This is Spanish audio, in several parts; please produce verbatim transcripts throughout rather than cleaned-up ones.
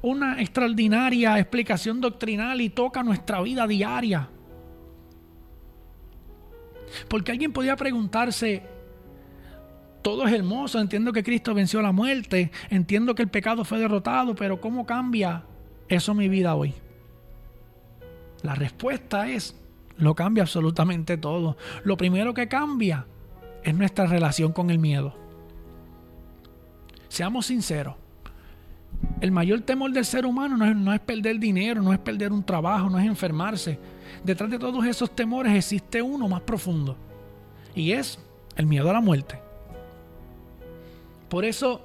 una extraordinaria explicación doctrinal y toca nuestra vida diaria. Porque alguien podía preguntarse, todo es hermoso, entiendo que Cristo venció la muerte, entiendo que el pecado fue derrotado, pero ¿cómo cambia eso mi vida hoy? La respuesta es, lo cambia absolutamente todo. Lo primero que cambia es nuestra relación con el miedo. Seamos sinceros, el mayor temor del ser humano no es, no es perder dinero, no es perder un trabajo, no es enfermarse. Detrás de todos esos temores existe uno más profundo, y es el miedo a la muerte. Por eso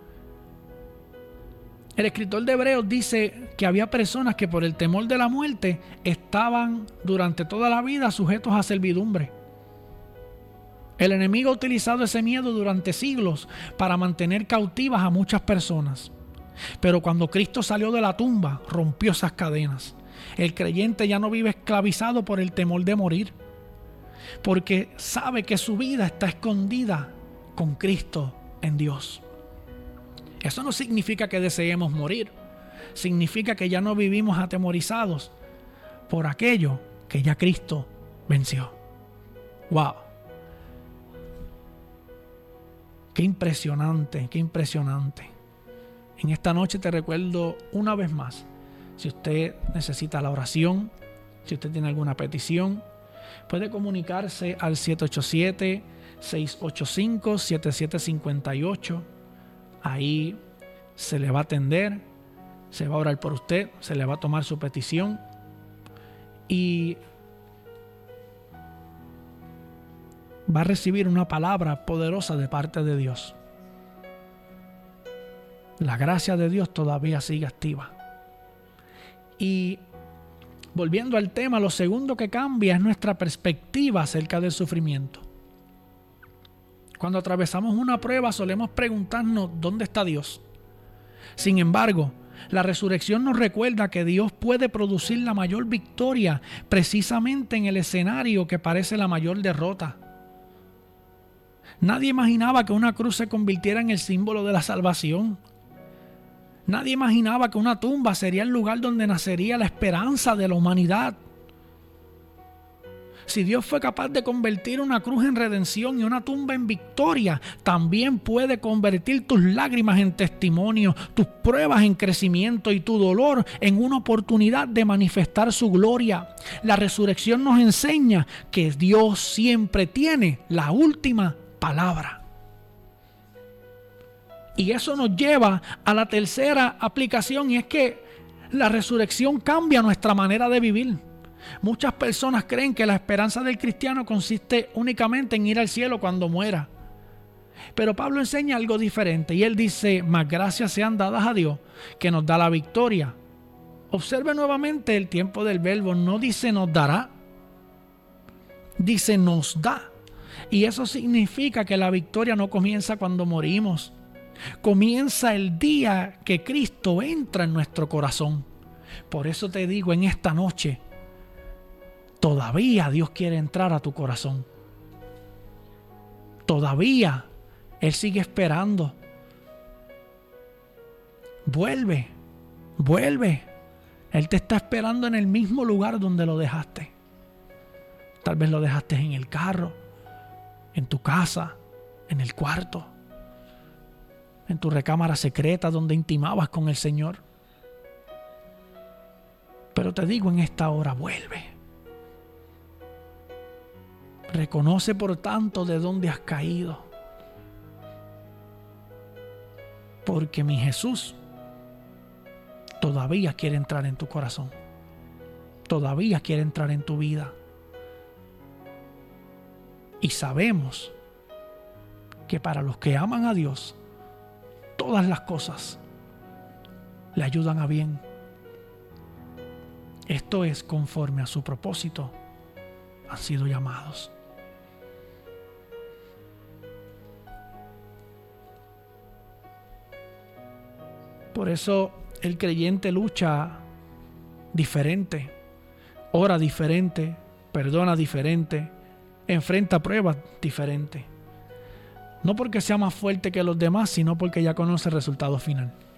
el escritor de Hebreos dice que había personas que por el temor de la muerte estaban durante toda la vida sujetos a servidumbre. El enemigo ha utilizado ese miedo durante siglos para mantener cautivas a muchas personas. Pero cuando Cristo salió de la tumba, rompió esas cadenas. El creyente ya no vive esclavizado por el temor de morir, porque sabe que su vida está escondida con Cristo en Dios. Eso no significa que deseemos morir. Significa que ya no vivimos atemorizados por aquello que ya Cristo venció. ¡Wow! ¡Qué impresionante! ¡Qué impresionante! En esta noche te recuerdo una vez más, si usted necesita la oración, si usted tiene alguna petición, puede comunicarse al siete ocho siete, seis ocho cinco, siete siete cinco ocho. Ahí se le va a atender, se va a orar por usted, se le va a tomar su petición y va a recibir una palabra poderosa de parte de Dios. La gracia de Dios todavía sigue activa. Y volviendo al tema, lo segundo que cambia es nuestra perspectiva acerca del sufrimiento. Cuando atravesamos una prueba solemos preguntarnos ¿dónde está Dios? Sin embargo, la resurrección nos recuerda que Dios puede producir la mayor victoria precisamente en el escenario que parece la mayor derrota. Nadie imaginaba que una cruz se convirtiera en el símbolo de la salvación. Nadie imaginaba que una tumba sería el lugar donde nacería la esperanza de la humanidad. Si Dios fue capaz de convertir una cruz en redención y una tumba en victoria, también puede convertir tus lágrimas en testimonio, tus pruebas en crecimiento y tu dolor en una oportunidad de manifestar su gloria. La resurrección nos enseña que Dios siempre tiene la última palabra. Y eso nos lleva a la tercera aplicación, y es que la resurrección cambia nuestra manera de vivir. Muchas personas creen que la esperanza del cristiano consiste únicamente en ir al cielo cuando muera. Pero Pablo enseña algo diferente y él dice, más gracias sean dadas a Dios que nos da la victoria. Observe nuevamente el tiempo del verbo, no dice nos dará, dice nos da. Y eso significa que la victoria no comienza cuando morimos. Comienza el día que Cristo entra en nuestro corazón. Por eso te digo en esta noche, todavía Dios quiere entrar a tu corazón. Todavía Él sigue esperando. Vuelve, vuelve. Él te está esperando en el mismo lugar donde lo dejaste. Tal vez lo dejaste en el carro, en tu casa, en el cuarto, en tu recámara secreta donde intimabas con el Señor. Pero te digo en esta hora, vuelve. Reconoce por tanto de dónde has caído. Porque mi Jesús todavía quiere entrar en tu corazón. Todavía quiere entrar en tu vida. Y sabemos que para los que aman a Dios, todas las cosas le ayudan a bien. Esto es conforme a su propósito. Han sido llamados. Por eso el creyente lucha diferente, ora diferente, perdona diferente, enfrenta pruebas diferentes. No porque sea más fuerte que los demás, sino porque ya conoce el resultado final.